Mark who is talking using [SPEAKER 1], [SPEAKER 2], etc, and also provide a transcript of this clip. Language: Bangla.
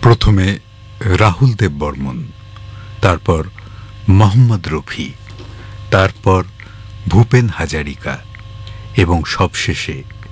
[SPEAKER 1] প্রথমে রাহুল দেব বর্মন, তারপর মোহাম্মদ রফি, তারপর ভূপেন হাজারিকা এবং সবশেষে